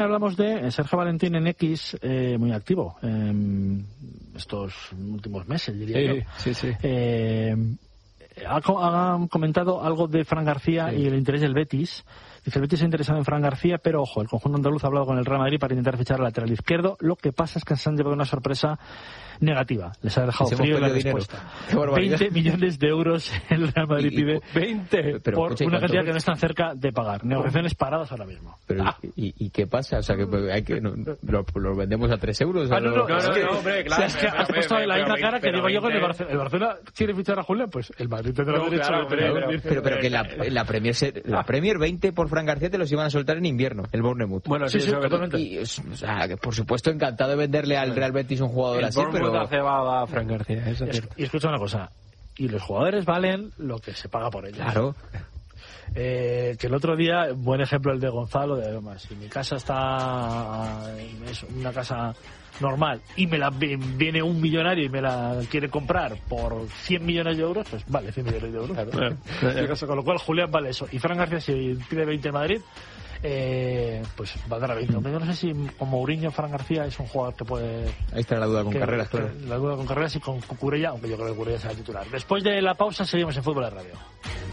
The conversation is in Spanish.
Hablamos de Sergio Valentín en X, muy activo estos últimos meses, diría yo. Sí. Ha comentado algo de Fran García y el interés del Betis. Dice, el Betis se ha interesado en Fran García, pero ojo, el conjunto andaluz ha hablado con el Real Madrid para intentar fichar al lateral izquierdo. Lo que pasa es que se han llevado una sorpresa negativa. Les ha dejado frío la respuesta. 20 millones de euros el Real Madrid pide 20 por una cantidad que no están cerca de pagar. Negociaciones paradas ahora mismo. Pero, ¿y qué pasa? O sea, que lo vendemos a 3 euros. No, hombre, claro. Es que has puesto la misma cara que digo yo con el Barcelona quiere fichar a Julián, pues el Madrid tendrá derecho a pero que la Premier 20 por Fran García te los iban a soltar en invierno, el Bournemouth. Bueno, sí, totalmente. Y, o sea, que por supuesto encantado de venderle al Real Betis un jugador así, pero hace va a Fran García, eso es cierto. Y escucha una cosa, y los jugadores valen lo que se paga por ellos. Claro. Que el otro día, buen ejemplo el de Gonzalo, si mi casa es una casa normal y viene un millonario y me la quiere comprar por 100 millones de euros, pues vale 100 millones de euros. Claro. Con lo cual Julián vale eso. Y Fran García, si pide 20 en Madrid, pues valdrá 20. Yo no sé si con Mourinho Fran García es un jugador que puede... Ahí está la duda con Carreras, claro. La duda con Carreras y con Cucurella, aunque yo creo que Cucurella será titular. Después de la pausa seguimos en Fútbol de Radio.